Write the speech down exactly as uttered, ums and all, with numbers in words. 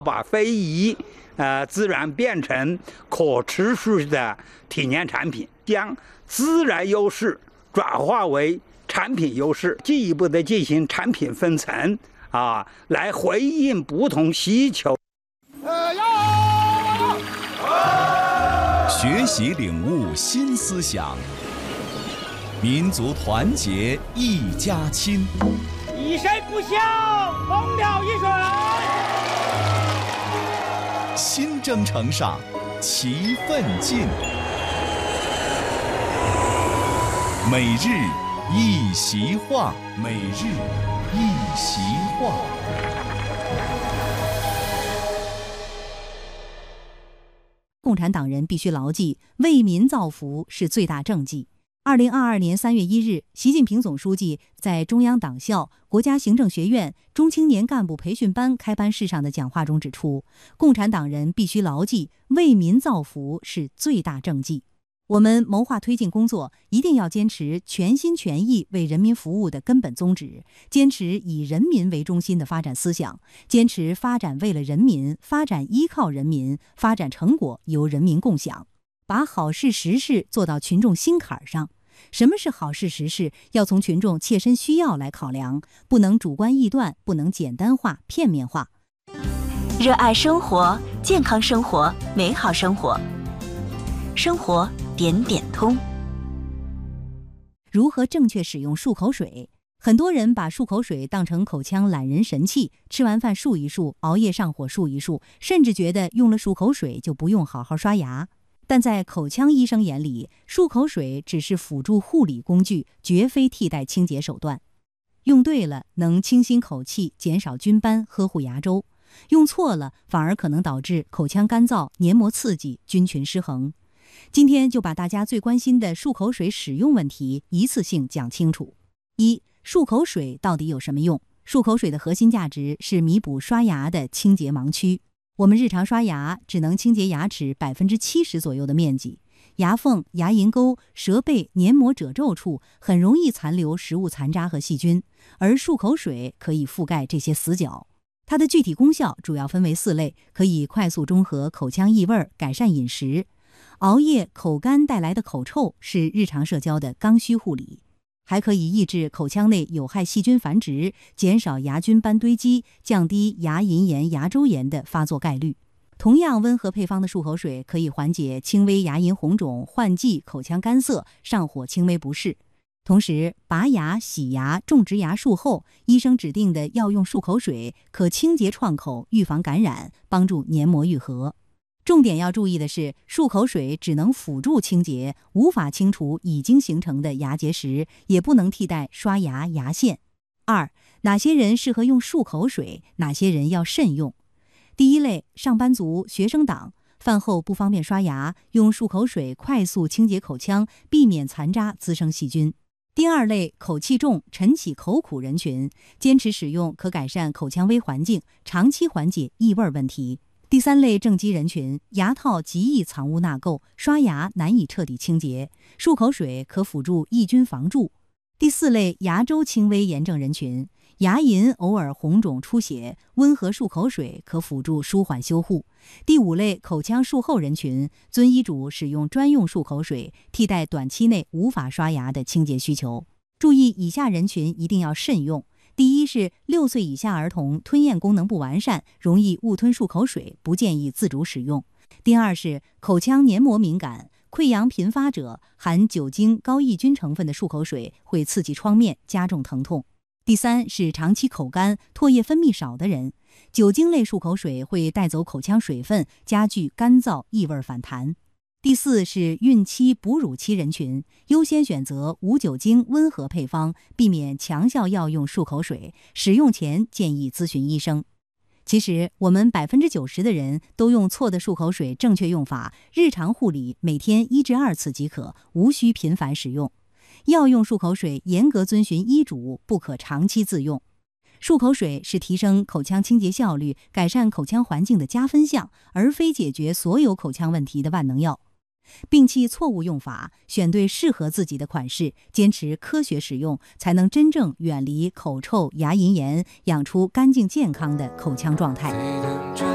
把非遗呃自然变成可持续的体验产品，将自然优势转化为产品优势，进一步的进行产品分层啊，来回应不同需求。 呃，要学习领悟新思想，民族团结一家亲。 以身不孝，崩了一水。 新征程上，齐奋进。每日一席话，每日一席话。 共产党人必须牢记，为民造福是最大政绩。二零二二年三月一日，习近平总书记在中央党校、国家行政学院中青年干部培训班开班式上的讲话中指出，共产党人必须牢记，为民造福是最大政绩。我们谋划推进工作，一定要坚持全心全意为人民服务的根本宗旨，坚持以人民为中心的发展思想，坚持发展为了人民，发展依靠人民，发展成果由人民共享，把好事实事做到群众心坎上。什么是好事实事？要从群众切身需要来考量，不能主观臆断，不能简单化、片面化。 热爱生活，健康生活，美好生活，生活点点通。 如何正确使用漱口水？很多人把漱口水当成口腔懒人神器，吃完饭漱一漱，熬夜上火漱一漱，甚至觉得用了漱口水就不用好好刷牙。但在口腔医生眼里，漱口水只是辅助护理工具，绝非替代清洁手段。用对了，能清新口气，减少菌斑，呵护牙周；用错了，反而可能导致口腔干燥、黏膜刺激、菌群失衡。今天就把大家最关心的漱口水使用问题一次性讲清楚。一、漱口水到底有什么用？漱口水的核心价值是弥补刷牙的清洁盲区。我们日常刷牙只能清洁牙齿百分之七十左右的面积，牙缝、牙龈沟、舌背、黏膜褶皱处很容易残留食物残渣和细菌，而漱口水可以覆盖这些死角。它的具体功效主要分为四类，可以快速中和口腔异味，改善饮食。熬夜、口干带来的口臭是日常社交的刚需护理，还可以抑制口腔内有害细菌繁殖，减少牙菌斑堆积，降低牙龈炎、牙周炎的发作概率。同样温和配方的漱口水可以缓解轻微牙龈红肿、换季、口腔干涩、上火轻微不适。同时，拔牙、洗牙、种植牙术后，医生指定的药用漱口水可清洁创口，预防感染，帮助黏膜愈合。重点要注意的是，漱口水只能辅助清洁，无法清除已经形成的牙结石，也不能替代刷牙、牙线。二、哪些人适合用漱口水？哪些人要慎用？第一类，上班族、学生党，饭后不方便刷牙，用漱口水快速清洁口腔，避免残渣滋生细菌。第二类，口气重、晨起口苦人群，坚持使用可改善口腔微环境，长期缓解异味问题。第三类正畸人群，牙套极易藏污纳垢，刷牙难以彻底清洁，漱口水可辅助抑菌防蛀。第四类牙周轻微炎症人群，牙龈偶尔红肿出血，温和漱口水可辅助舒缓修护。第五类口腔术后人群，遵医嘱使用专用漱口水，替代短期内无法刷牙的清洁需求。注意以下人群一定要慎用。第一是六岁以下儿童吞咽功能不完善，容易误吞漱口水，不建议自主使用。第二是口腔黏膜敏感、溃疡频发者，含酒精、高抑菌成分的漱口水会刺激创面，加重疼痛。第三是长期口干、唾液分泌少的人，酒精类漱口水会带走口腔水分，加剧干燥、异味反弹。第四是孕期、哺乳期人群，优先选择无酒精温和配方，避免强效药用漱口水，使用前建议咨询医生。其实我们百分之九十的人都用错的漱口水，正确用法，日常护理每天一至二次即可，无需频繁使用。药用漱口水严格遵循医嘱，不可长期自用。漱口水是提升口腔清洁效率、改善口腔环境的加分项，而非解决所有口腔问题的万能药。摒弃错误用法，选对适合自己的款式，坚持科学使用，才能真正远离口臭、牙龈炎，养出干净健康的口腔状态。